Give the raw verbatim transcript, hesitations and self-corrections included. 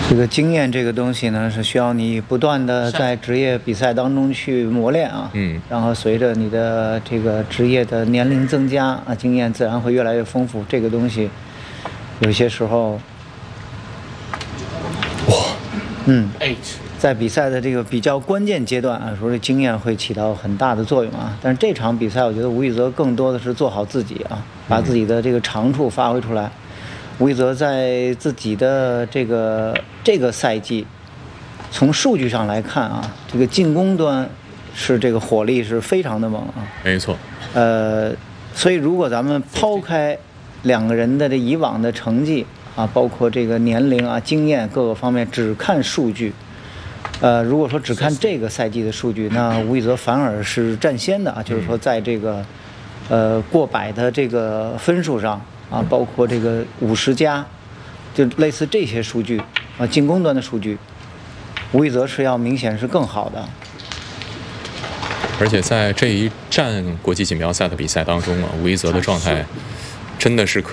这个经验这个东西呢，是需要你不断的在职业比赛当中去磨练啊。 嗯。 然后随着你的这个职业的年龄增加啊，经验自然会越来越丰富。这个东西，有些时候， 哇， 嗯，在比赛的这个比较关键阶段啊，说这经验会起到很大的作用啊。但是这场比赛，我觉得吴亦泽更多的是做好自己啊，把自己的这个长处发挥出来。吴亦泽在自己的这个这个赛季，从数据上来看啊，这个进攻端是这个火力是非常的猛啊。 没错。 呃，所以如果咱们抛开两个人的这以往的成绩啊，包括这个年龄啊、经验各个方面，只看数据，呃，如果说只看这个赛季的数据，那吴亦泽反而是占先的啊，就是说在这个呃过百的这个分数上。啊，包括这个五十加，就类似这些数据啊，进攻端的数据，吴亦泽是要明显是更好的。 而且在这一站国际锦标赛的比赛当中啊，吴亦泽的状态真的是可。